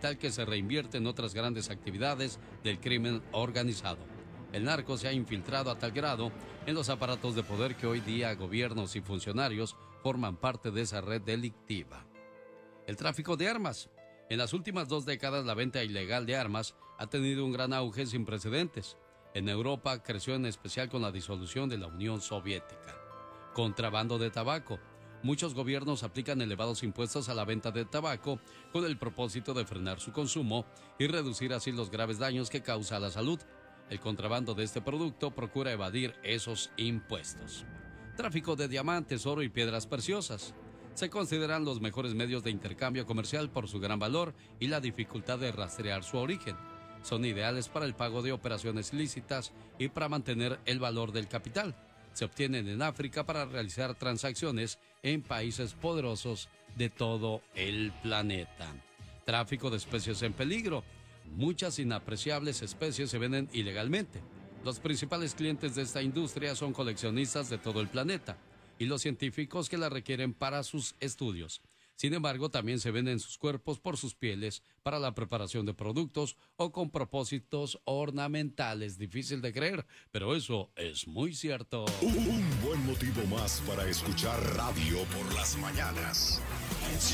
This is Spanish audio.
capital que se reinvierte en otras grandes actividades del crimen organizado. El narco se ha infiltrado a tal grado en los aparatos de poder que hoy día gobiernos y funcionarios forman parte de esa red delictiva. El tráfico de armas. En las últimas 2 décadas, la venta ilegal de armas ha tenido un gran auge sin precedentes. En Europa creció en especial con la disolución de la Unión Soviética. Contrabando de tabaco. Muchos gobiernos aplican elevados impuestos a la venta de tabaco con el propósito de frenar su consumo y reducir así los graves daños que causa a la salud. El contrabando de este producto procura evadir esos impuestos. Tráfico de diamantes, oro y piedras preciosas. Se consideran los mejores medios de intercambio comercial por su gran valor y la dificultad de rastrear su origen. Son ideales para el pago de operaciones lícitas y para mantener el valor del capital. Se obtienen en África para realizar transacciones en países poderosos de todo el planeta. Tráfico de especies en peligro. Muchas inapreciables especies se venden ilegalmente. Los principales clientes de esta industria son coleccionistas de todo el planeta y los científicos que la requieren para sus estudios. Sin embargo, también se venden sus cuerpos por sus pieles para la preparación de productos o con propósitos ornamentales. Difícil de creer, pero eso es muy cierto. Un buen motivo más para escuchar radio por las mañanas.